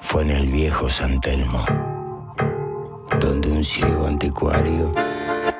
fue en el viejo San Telmo, donde un ciego anticuario